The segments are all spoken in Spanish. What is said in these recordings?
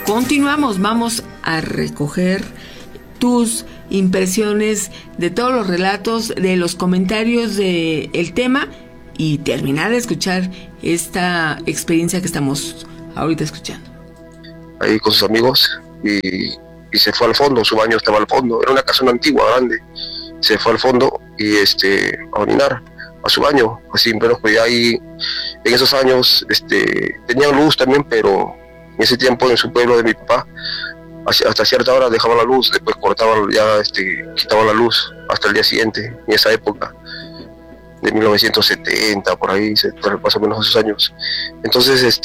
Continuamos, vamos a recoger tus impresiones de todos los relatos, de los comentarios del tema y terminar de escuchar esta experiencia que estamos ahorita escuchando. Ahí con sus amigos y se fue al fondo, su baño estaba al fondo, era una casona antigua, grande, se fue al fondo y a orinar a su baño, así, pero pues ahí en esos años tenían luz también, pero en ese tiempo en su pueblo de mi papá hasta cierta hora dejaban la luz, después cortaban, ya quitaban la luz hasta el día siguiente, en esa época de 1970, por ahí, más o menos esos años. Entonces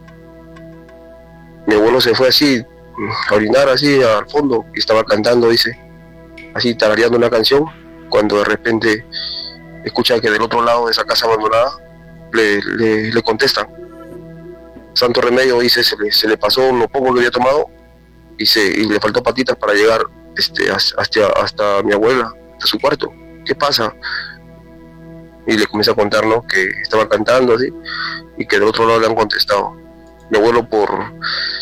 mi abuelo se fue así a orinar así al fondo y estaba cantando, dice, así tarareando una canción, cuando de repente escucha que del otro lado de esa casa abandonada le contestan. Santo remedio, dice, se le pasó lo poco que había tomado y le faltó patitas para llegar hasta mi abuela, hasta su cuarto. ¿Qué pasa? Y le comienza a contarnos que estaba cantando así y que del otro lado le han contestado. Mi abuelo por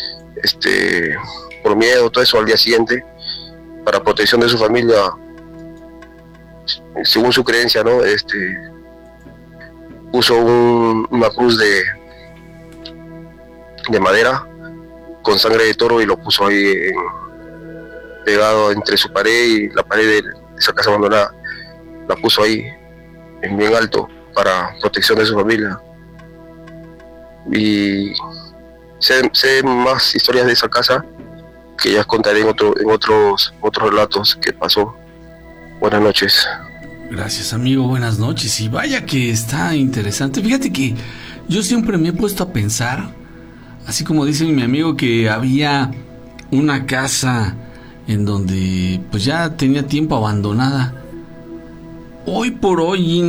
miedo, todo eso, al día siguiente, para protección de su familia, según su creencia, ¿no? Puso una cruz de madera con sangre de toro y lo puso ahí pegado entre su pared y la pared de esa casa abandonada. La puso ahí en bien alto para protección de su familia. Y sé más historias de esa casa que ya contaré en otros relatos que pasó. Buenas noches. Gracias, amigo, buenas noches. Y vaya que está interesante. Fíjate que yo siempre me he puesto a pensar, así como dice mi amigo, que había una casa en donde pues ya tenía tiempo abandonada. Hoy por hoy,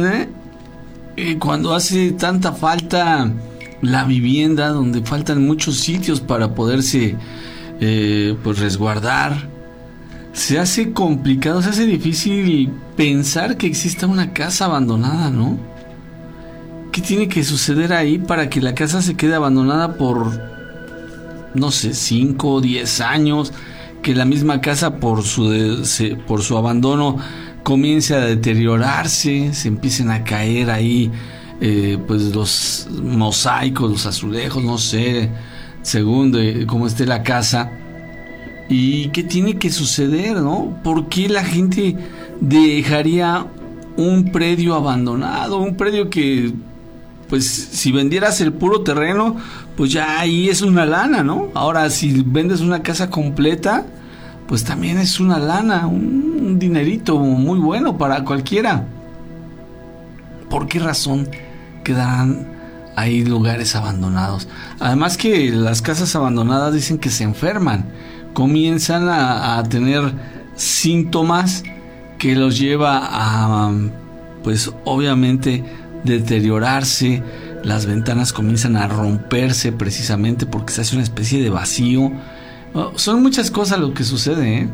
cuando hace tanta falta la vivienda, donde faltan muchos sitios para poderse pues resguardar, se hace complicado, se hace difícil pensar que exista una casa abandonada, ¿no? ¿Qué tiene que suceder ahí para que la casa se quede abandonada por, no sé, 5 o 10 años? Que la misma casa por su abandono comience a deteriorarse, se empiecen a caer ahí pues los mosaicos, los azulejos, no sé, según cómo esté la casa. ¿Y qué tiene que suceder, no? ¿Por qué la gente dejaría un predio abandonado? Un predio que, pues, si vendieras el puro terreno, pues ya ahí es una lana, ¿no? Ahora, si vendes una casa completa, pues también es una lana, un dinerito muy bueno para cualquiera. ¿Por qué razón quedarán ahí lugares abandonados? Además que las casas abandonadas dicen que se enferman, comienzan a tener síntomas que los lleva a, pues obviamente, deteriorarse. Las ventanas comienzan a romperse precisamente porque se hace una especie de vacío. Son muchas cosas lo que sucede,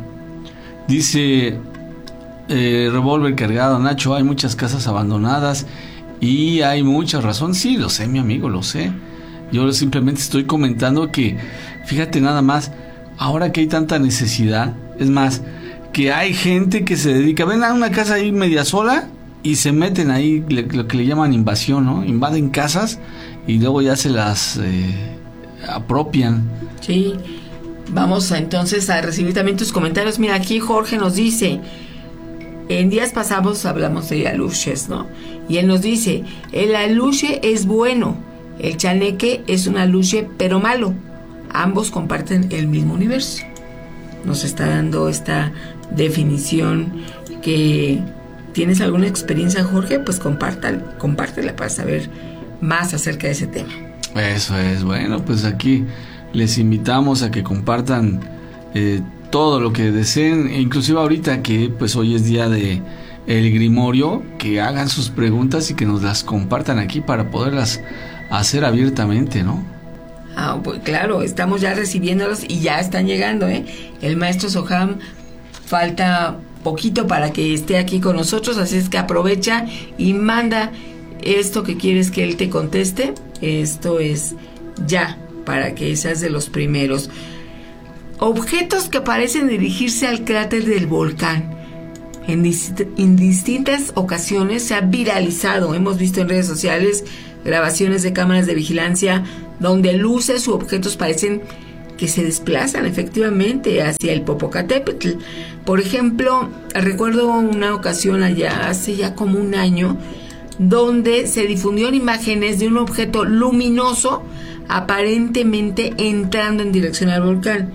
Dice Revólver Cargado, Nacho, hay muchas casas abandonadas y hay mucha razón. Sí, lo sé, mi amigo, lo sé. Yo simplemente estoy comentando que, fíjate nada más, ahora que hay tanta necesidad, es más, que hay gente que se dedica, ven a una casa ahí media sola y se meten ahí, lo que le llaman invasión, ¿no? Invaden casas y luego ya se las apropian. Sí, vamos entonces a recibir también tus comentarios. Mira, aquí Jorge nos dice, en días pasados hablamos de aluches, ¿no? Y él nos dice, el aluche es bueno, el chaneque es un aluche pero malo. Ambos comparten el mismo universo. Nos está dando esta definición. Que ¿tienes alguna experiencia, Jorge? Pues compártela para saber más acerca de ese tema. Eso es, bueno, pues aquí les invitamos a que compartan todo lo que deseen, e inclusive ahorita que pues hoy es día de el Grimorio, que hagan sus preguntas y que nos las compartan aquí para poderlas hacer abiertamente, ¿no? Pues claro, estamos ya recibiéndolos y ya están llegando, El maestro Soham falta poquito para que esté aquí con nosotros, así es que aprovecha y manda esto que quieres que él te conteste. Esto es ya, para que seas de los primeros. objetos que parecen dirigirse al cráter del volcán. En distintas ocasiones se ha viralizado, hemos visto en redes sociales grabaciones de cámaras de vigilancia donde luces u objetos parecen que se desplazan efectivamente hacia el Popocatépetl. Por ejemplo, recuerdo una ocasión allá, hace ya como un año, donde se difundieron imágenes de un objeto luminoso aparentemente entrando en dirección al volcán.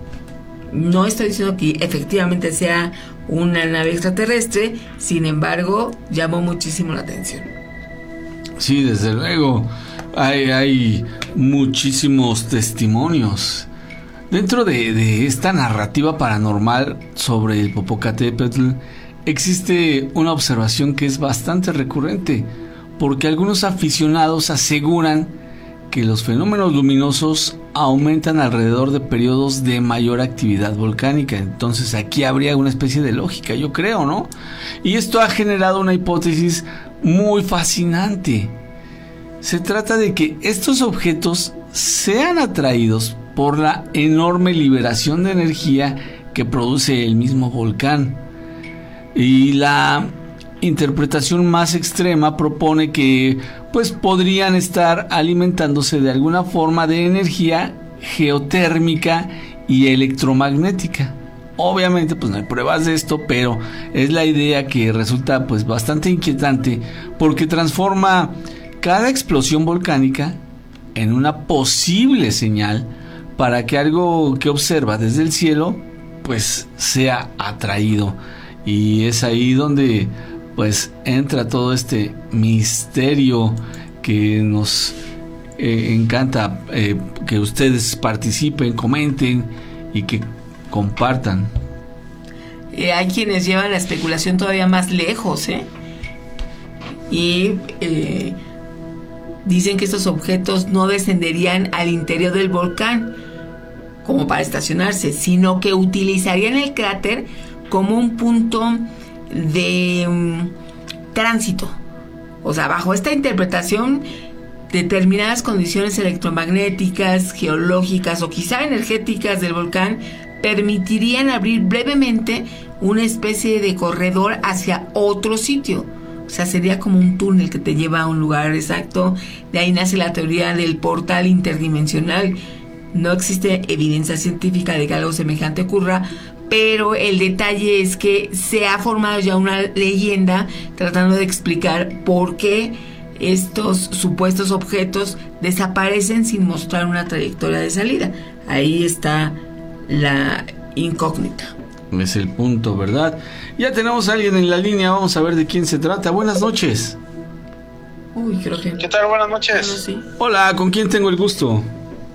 No estoy diciendo que efectivamente sea una nave extraterrestre, sin embargo, llamó muchísimo la atención. Sí, desde luego, hay muchísimos testimonios. Dentro de esta narrativa paranormal sobre el Popocatépetl, existe una observación que es bastante recurrente, porque algunos aficionados aseguran que los fenómenos luminosos aumentan alrededor de periodos de mayor actividad volcánica. Entonces aquí habría una especie de lógica, yo creo, ¿no? Y esto ha generado una hipótesis muy fascinante. Se trata de que estos objetos sean atraídos por la enorme liberación de energía que produce el mismo volcán. Y la interpretación más extrema propone que pues podrían estar alimentándose de alguna forma de energía geotérmica y electromagnética. Obviamente pues no hay pruebas de esto, pero es la idea que resulta pues bastante inquietante, porque transforma cada explosión volcánica en una posible señal para que algo que observa desde el cielo pues sea atraído. Y es ahí donde pues entra todo este misterio que nos encanta que ustedes participen, comenten y que compartan. Hay quienes llevan la especulación todavía más lejos, y dicen que estos objetos no descenderían al interior del volcán como para estacionarse, sino que utilizarían el cráter como un punto de tránsito. O sea, bajo esta interpretación, determinadas condiciones electromagnéticas, geológicas o quizá energéticas del volcán permitirían abrir brevemente una especie de corredor hacia otro sitio. O sea, sería como un túnel que te lleva a un lugar exacto. De ahí nace la teoría del portal interdimensional. No existe evidencia científica de que algo semejante ocurra, pero el detalle es que se ha formado ya una leyenda tratando de explicar por qué estos supuestos objetos desaparecen sin mostrar una trayectoria de salida. Ahí está la incógnita. Es el punto, ¿verdad? Ya tenemos a alguien en la línea, vamos a ver de quién se trata. Buenas noches. Uy, creo que... ¿Qué tal? Buenas noches. Bueno, sí. Hola, ¿con quién tengo el gusto?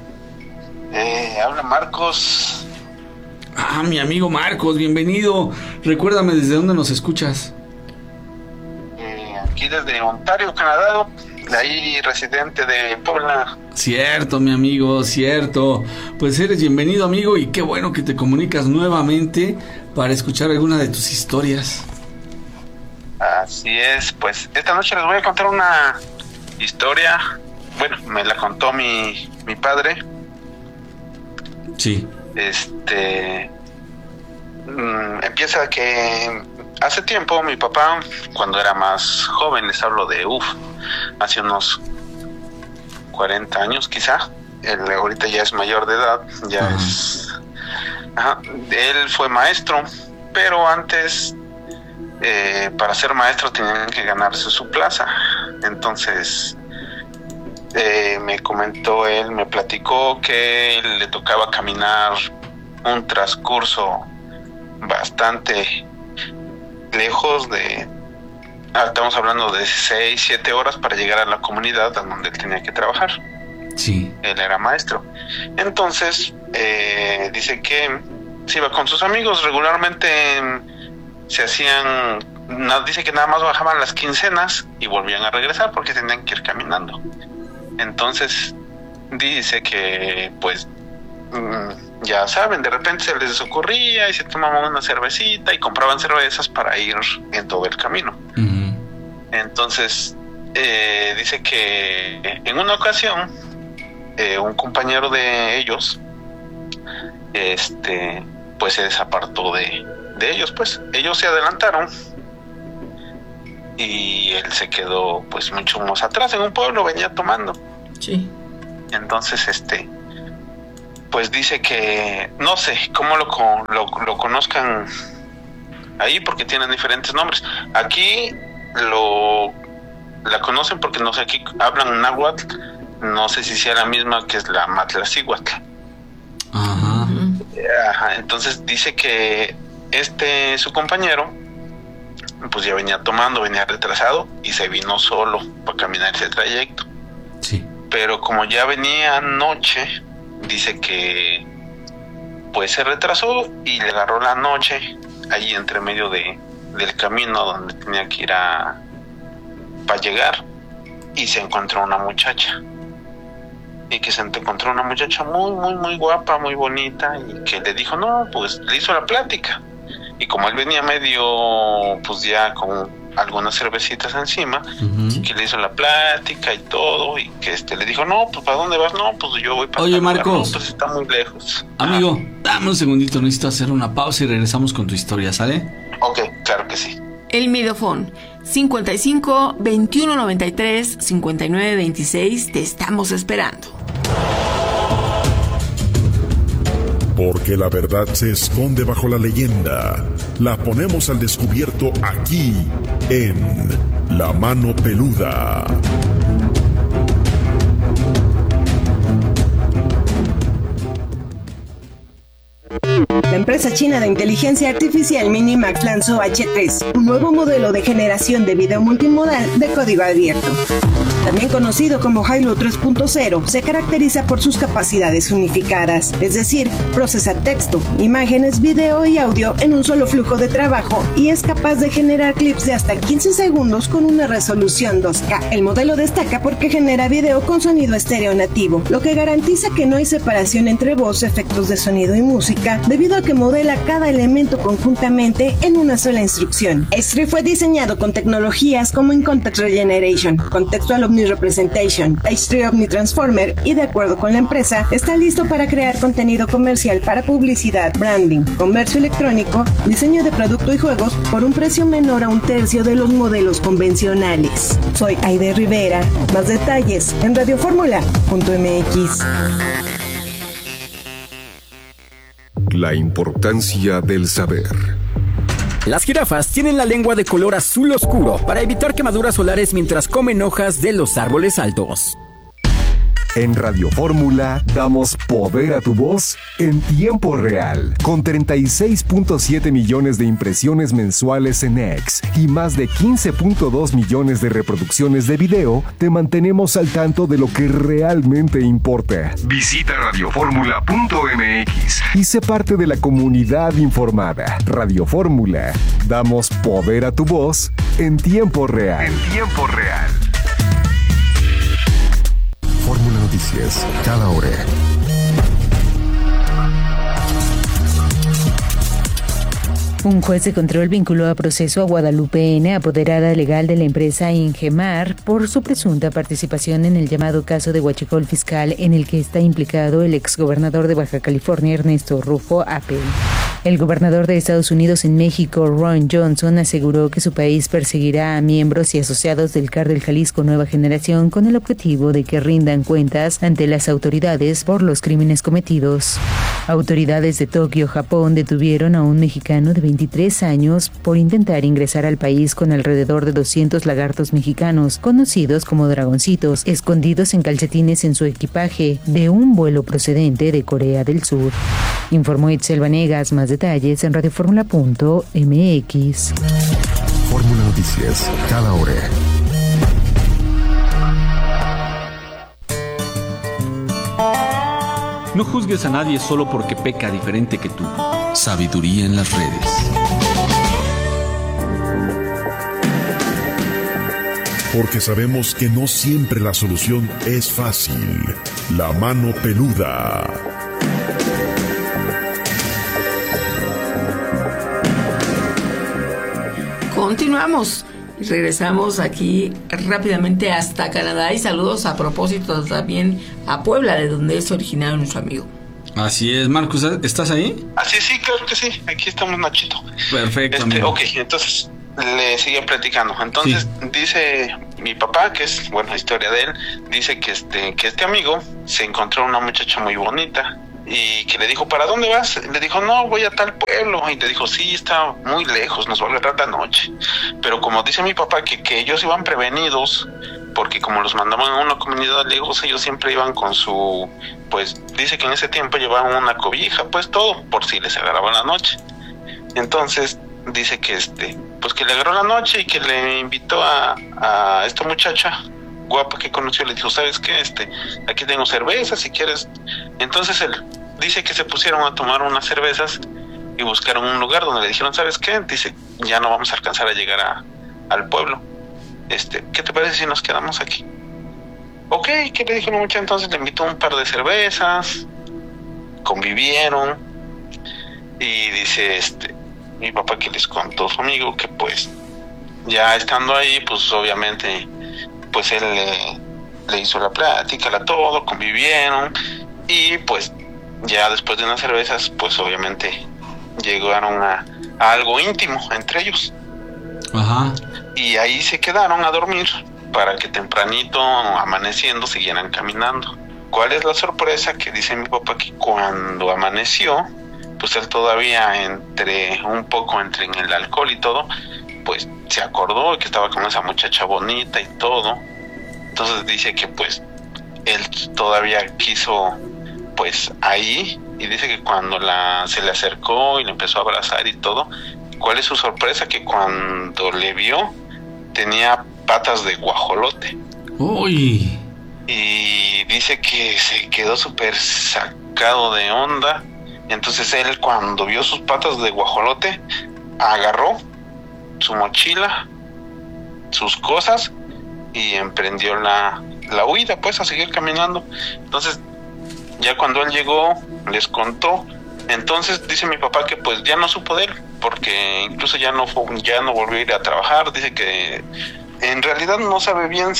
Habla Marcos. Ah, mi amigo Marcos, bienvenido. Recuérdame desde dónde nos escuchas. Aquí desde Ontario, Canadá, de ahí residente de Puebla. Cierto, mi amigo, cierto. Pues eres bienvenido, amigo, y qué bueno que te comunicas nuevamente para escuchar alguna de tus historias. Así es, pues esta noche les voy a contar una historia. Bueno, me la contó mi padre. Sí. Empieza que hace tiempo mi papá, cuando era más joven, les hablo de hace unos 40 años quizá, él ahorita ya es mayor de edad, ya es... Él fue maestro, pero antes para ser maestro tenían que ganarse su plaza. Entonces me platicó que le tocaba caminar un transcurso bastante lejos estamos hablando de 6-7 horas para llegar a la comunidad a donde él tenía que trabajar. Sí. Él era maestro. Entonces dice que se iba con sus amigos. Regularmente dice que nada más bajaban las quincenas y volvían a regresar porque tenían que ir caminando. Entonces dice que pues ya saben, de repente se les ocurría y se tomaban una cervecita y compraban cervezas para ir en todo el camino. Uh-huh. Entonces dice que en una ocasión un compañero de ellos pues se desapartó de ellos, pues ellos se adelantaron y él se quedó pues mucho más atrás en un pueblo, venía tomando. Sí. Entonces pues dice que no sé cómo lo conozcan ahí, porque tienen diferentes nombres. Aquí la conocen porque no sé, aquí hablan náhuatl, no sé si sea la misma que es la Matlacíhuatl. Ajá. Ajá, entonces dice que su compañero pues ya venía tomando, venía retrasado y se vino solo para caminar ese trayecto. Sí. Pero como ya venía noche, dice que pues se retrasó y le agarró la noche ahí entre medio del camino donde tenía que ir para llegar, y se encontró una muchacha. Y que se encontró una muchacha muy, muy, muy guapa, muy bonita, y que le dijo, no, pues le hizo la plática. Y como él venía medio, pues ya con algunas cervecitas encima, que le hizo la plática y todo, y que le dijo, no, pues ¿para dónde vas? No, pues yo voy para... Oye, Marcos. No, pues está muy lejos. Amigo, dame un segundito, necesito hacer una pausa y regresamos con tu historia, ¿sale? Ok, claro que sí. El Midofón 55 21 93 59 26. Te estamos esperando. Porque la verdad se esconde bajo la leyenda. La ponemos al descubierto aquí en La Mano Peluda. La empresa china de inteligencia artificial Minimax lanzó H3, un nuevo modelo de generación de video multimodal de código abierto. También conocido como Hailuo 3.0, se caracteriza por sus capacidades unificadas, es decir, procesa texto, imágenes, video y audio en un solo flujo de trabajo y es capaz de generar clips de hasta 15 segundos con una resolución 2K. El modelo destaca porque genera video con sonido estéreo nativo, lo que garantiza que no hay separación entre voz, efectos de sonido y música, debido a que modela cada elemento conjuntamente en una sola instrucción. H3 fue diseñado con tecnologías como In Context Regeneration, Contextual Omni-Representation, H3 Omni-Transformer y de acuerdo con la empresa, está listo para crear contenido comercial para publicidad, branding, comercio electrónico, diseño de producto y juegos por un precio menor a un tercio de los modelos convencionales. Soy Aide Rivera. Más detalles en radioformula.mx. La importancia del saber. Las jirafas tienen la lengua de color azul oscuro para evitar quemaduras solares mientras comen hojas de los árboles altos. En Radio Fórmula damos poder a tu voz en tiempo real. Con 36.7 millones de impresiones mensuales en X y más de 15.2 millones de reproducciones de video, te mantenemos al tanto de lo que realmente importa. Visita radioformula.mx y sé parte de la comunidad informada. Radio Fórmula, damos poder a tu voz en tiempo real. En tiempo real. Fórmula Noticias, cada hora. Un juez de control vinculó a proceso a Guadalupe N., apoderada legal de la empresa Ingemar, por su presunta participación en el llamado caso de huachicol fiscal en el que está implicado el exgobernador de Baja California, Ernesto Rufo Appel. El gobernador de Estados Unidos en México, Ron Johnson, aseguró que su país perseguirá a miembros y asociados del Cártel Jalisco Nueva Generación con el objetivo de que rindan cuentas ante las autoridades por los crímenes cometidos. Autoridades de Tokio, Japón, detuvieron a un mexicano de 23 años por intentar ingresar al país con alrededor de 200 lagartos mexicanos, conocidos como dragoncitos, escondidos en calcetines en su equipaje, de un vuelo procedente de Corea del Sur. Informó Itzel Vanegas. Más detalles en radioformula.mx. Fórmula Noticias, cada hora. No juzgues a nadie solo porque peca diferente que tú. Sabiduría en las redes. Porque sabemos que no siempre la solución es fácil. La Mano Peluda. Continuamos y regresamos aquí rápidamente hasta Canadá y saludos a propósito también a Puebla, de donde es originario nuestro amigo. Así es, Marcos, ¿estás ahí? Así sí, claro que sí, aquí estamos, Nachito. Perfecto, amigo. Ok, entonces le sigue platicando. Entonces dice mi papá, que es, bueno, la historia de él, dice que este amigo se encontró una muchacha muy bonita y que le dijo, ¿para dónde vas? Le dijo, no, voy a tal pueblo. Y le dijo, sí, está muy lejos, nos va a agarrar la noche. Pero como dice mi papá que ellos iban prevenidos, porque como los mandaban a una comunidad lejos, ellos siempre iban con su, pues dice que en ese tiempo llevaban una cobija, pues todo, por si les agarraba la noche. Entonces dice que pues que le agarró la noche y que le invitó a esta muchacha guapa que conoció, le dijo, ¿sabes qué? Aquí tengo cervezas si quieres. Entonces él dice que se pusieron a tomar unas cervezas y buscaron un lugar donde le dijeron, ¿sabes qué? Dice, ya no vamos a alcanzar a llegar al pueblo. ¿Qué te parece si nos quedamos aquí? Ok, ¿qué le dijo la muchacha? Entonces le invitó un par de cervezas, convivieron y dice mi papá que les contó a su amigo que pues ya estando ahí, pues obviamente pues él le hizo la plática, todo, convivieron y pues ya después de unas cervezas pues obviamente llegaron a algo íntimo entre ellos. Ajá. Y ahí se quedaron a dormir para que tempranito, amaneciendo, siguieran caminando. ¿Cuál es la sorpresa? Que dice mi papá que cuando amaneció, pues él todavía un poco entre en el alcohol y todo, pues se acordó que estaba con esa muchacha bonita y todo. Entonces dice que pues él todavía quiso pues ahí, y dice que cuando se le acercó y le empezó a abrazar y todo, ¿cuál es su sorpresa? Que cuando le vio tenía patas de guajolote. Uy. Y dice que se quedó súper sacado de onda. Entonces él, cuando vio sus patas de guajolote, agarró su mochila, sus cosas y emprendió la huida, pues a seguir caminando. Entonces ya cuando él llegó les contó. Entonces dice mi papá que pues ya no supo de él, porque incluso ya no volvió a ir a trabajar. Dice que en realidad no sabe bien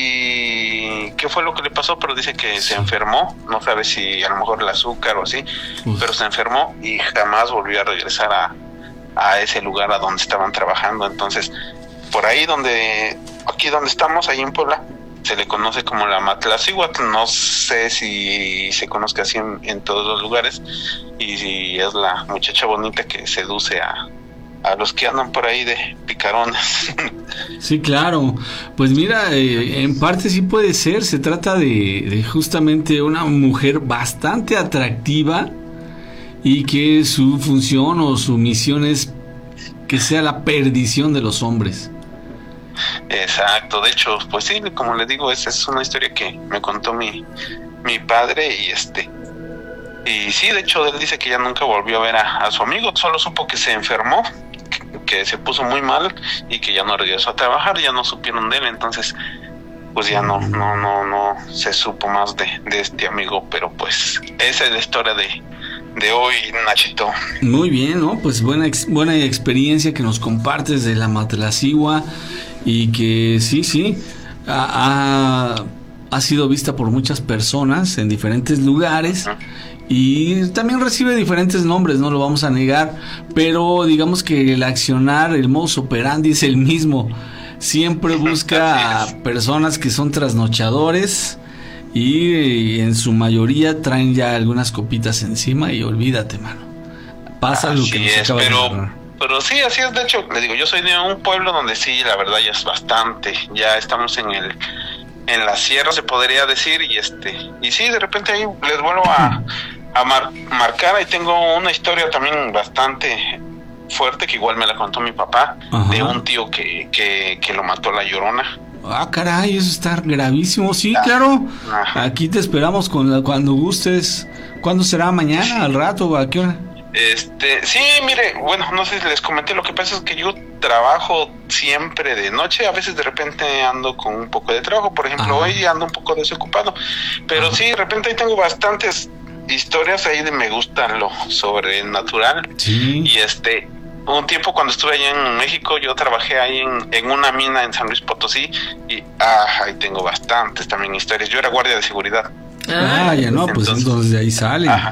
qué fue lo que le pasó, pero dice que se enfermó. No sabe si a lo mejor el azúcar o así, pero se enfermó y jamás volvió a regresar a ese lugar a donde estaban trabajando. Entonces por ahí aquí donde estamos, ahí en Puebla, se le conoce como la Matlacíhuatl. No sé si se conozca así en todos los lugares, y si es la muchacha bonita que seduce a los que andan por ahí de picarones. Sí, claro. Pues mira, en parte sí puede ser. Se trata de justamente una mujer bastante atractiva y que su función o su misión es que sea la perdición de los hombres. Exacto. De hecho, pues sí, como le digo, esa es una historia que me contó mi padre y sí, de hecho él dice que ya nunca volvió a ver a su amigo. Solo supo que se enfermó, que se puso muy mal y que ya no regresó a trabajar. Ya no supieron de él. Entonces pues ya no se supo más de este amigo. Pero pues esa es la historia de hoy, Nachito. Muy bien, ¿no? Pues buena experiencia que nos compartes de la Matlacíhuatl, y que sí ha sido vista por muchas personas en diferentes lugares. Y también recibe diferentes nombres, no lo vamos a negar, pero digamos que el accionar, el modus operandi es el mismo. Siempre busca a personas que son trasnochadores y en su mayoría traen ya algunas copitas encima y olvídate, mano. Pasa lo que nos acaba de narrar. Pero sí, así es. De hecho, le digo, yo soy de un pueblo donde sí, la verdad ya es bastante. Ya estamos en la sierra, se podría decir, y sí, de repente ahí les vuelvo a marcar. Ahí tengo una historia también bastante fuerte que igual me la contó mi papá. Ajá. De un tío que lo mató la Llorona. Ah, caray, eso está gravísimo. Sí, claro. Ajá. Aquí te esperamos cuando gustes. ¿Cuándo será? ¿Mañana? ¿Al rato? ¿A qué hora? Sí, mire, bueno, no sé si les comenté, lo que pasa es que yo trabajo siempre de noche. A veces de repente ando con un poco de trabajo, por ejemplo, hoy ando un poco desocupado, pero sí, de repente ahí tengo bastantes historias ahí de me gusta lo sobrenatural. Sí. Y un tiempo cuando estuve allá en México, yo trabajé ahí en una mina en San Luis Potosí, y ahí tengo bastantes también historias. Yo era guardia de seguridad. Ya no, pues entonces de ahí sale. Ajá.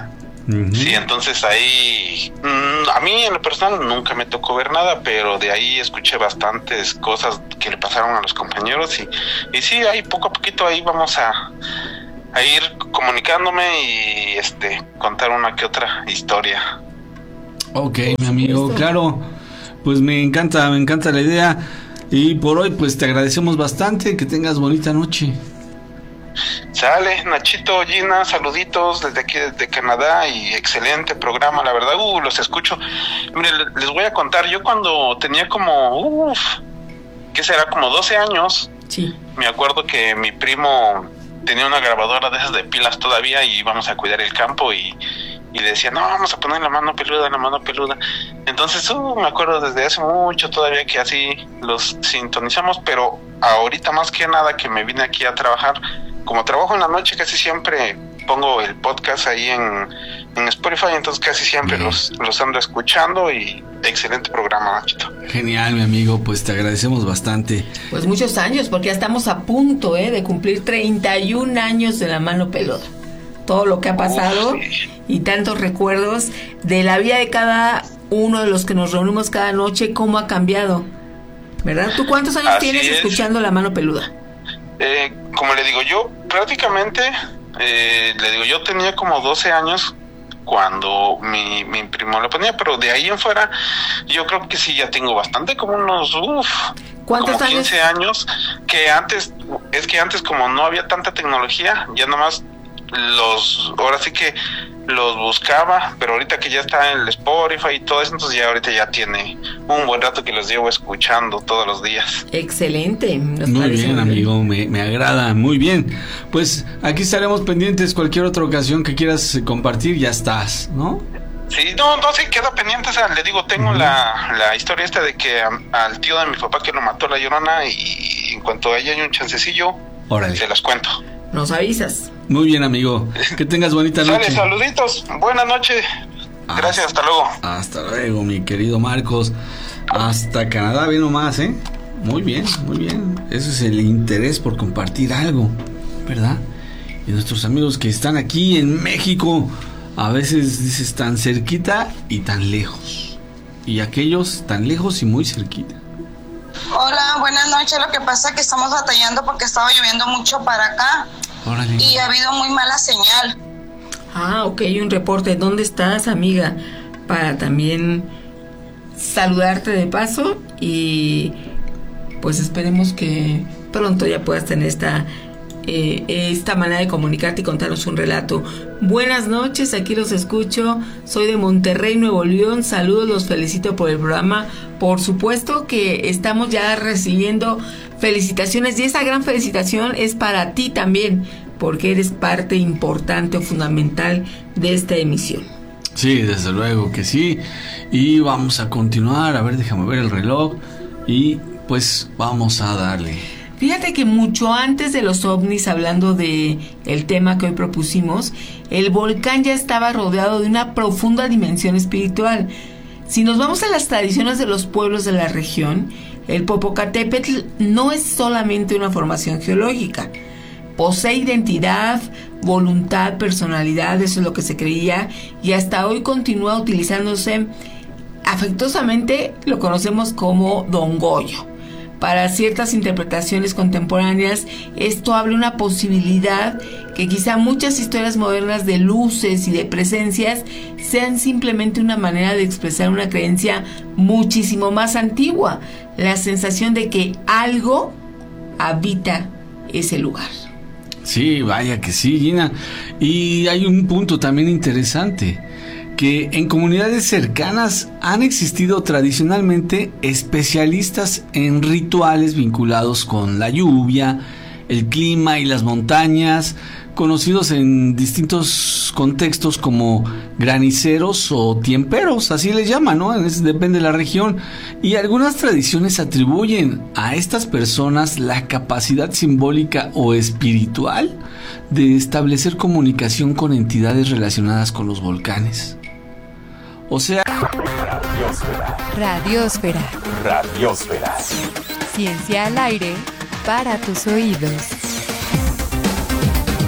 Sí, entonces ahí, a mí en lo personal nunca me tocó ver nada, pero de ahí escuché bastantes cosas que le pasaron a los compañeros y sí, ahí poco a poquito ahí vamos a ir comunicándome y contar una que otra historia. Ok, mi amigo, claro, pues me encanta la idea y por hoy pues te agradecemos bastante, que tengas bonita noche. Sale, Nachito, Gina, saluditos desde aquí, desde Canadá, y excelente programa, la verdad, los escucho. Mire, les voy a contar, yo cuando tenía como, ¿qué será? Como 12 años, sí. Me acuerdo que mi primo tenía una grabadora de esas de pilas todavía y íbamos a cuidar el campo y decía, no, vamos a poner la mano peluda. Entonces, me acuerdo desde hace mucho todavía que así los sintonizamos, pero ahorita más que nada que me vine aquí a trabajar, como trabajo en la noche, casi siempre pongo el podcast ahí en Spotify, entonces casi siempre los ando escuchando y excelente programa, Nachito. Genial, mi amigo, pues te agradecemos bastante. Pues muchos años, porque ya estamos a punto de cumplir 31 años de La Mano Peluda. Todo lo que ha pasado y tantos recuerdos de la vida de cada uno de los que nos reunimos cada noche, cómo ha cambiado, ¿verdad? ¿Tú cuántos años tienes escuchando La Mano Peluda? Como le digo, yo prácticamente, yo tenía como 12 años cuando mi primo lo ponía, pero de ahí en fuera, yo creo que sí, ya tengo bastante, como unos, ¿cuántos como 15 años? Que antes como no había tanta tecnología, ya nomás ahora sí que los buscaba, pero ahorita que ya está en el Spotify y todo eso, entonces ya ahorita ya tiene un buen rato que los llevo escuchando todos los días. Excelente. Muy bien, amigo, me agrada, muy bien. Pues aquí estaremos pendientes, cualquier otra ocasión que quieras compartir, ya estás, ¿no? Sí, no, sí, queda pendiente, o sea, le digo, tengo la historia esta de que al tío de mi papá que lo mató la Llorona, y en cuanto haya un chancecillo, se las cuento. Nos avisas. Muy bien, amigo. Que tengas bonita noche. Sale, saluditos. Buenas noches. Gracias, hasta luego. Hasta luego, mi querido Marcos. Hasta Canadá, bien nomás, ¿eh? Muy bien, muy bien. Ese es el interés por compartir algo, ¿verdad? Y nuestros amigos que están aquí en México, a veces dices tan cerquita y tan lejos. Y aquellos tan lejos y muy cerquita. Hola, buenas noches. Lo que pasa es que estamos batallando porque estaba lloviendo mucho para acá. Órale. Y ha habido muy mala señal. Ok, un reporte. ¿Dónde estás, amiga? Para también saludarte de paso y pues esperemos que pronto ya puedas tener esta manera de comunicarte y contarnos un relato. Buenas noches, aquí los escucho, soy de Monterrey, Nuevo León, saludos, los felicito por el programa. Por supuesto que estamos ya recibiendo felicitaciones y esa gran felicitación es para ti también, porque eres parte importante o fundamental de esta emisión. Sí, desde luego que sí. Y vamos a continuar, a ver, déjame ver el reloj y pues vamos a darle. Fíjate que mucho antes de los ovnis, hablando de el tema que hoy propusimos, el volcán ya estaba rodeado de una profunda dimensión espiritual. Si nos vamos a las tradiciones de los pueblos de la región, el Popocatépetl no es solamente una formación geológica. Posee identidad, voluntad, personalidad, eso es lo que se creía, y hasta hoy continúa utilizándose afectuosamente, lo conocemos como Don Goyo. Para ciertas interpretaciones contemporáneas, esto abre una posibilidad que quizá muchas historias modernas de luces y de presencias sean simplemente una manera de expresar una creencia muchísimo más antigua, la sensación de que algo habita ese lugar. Sí, vaya que sí, Gina. Y hay un punto también interesante, que en comunidades cercanas han existido tradicionalmente especialistas en rituales vinculados con la lluvia, el clima y las montañas, conocidos en distintos contextos como graniceros o tiemperos, así les llaman, ¿no? Depende de la región. Y algunas tradiciones atribuyen a estas personas la capacidad simbólica o espiritual de establecer comunicación con entidades relacionadas con los volcanes. O sea... Radiosfera. Ciencia al aire para tus oídos.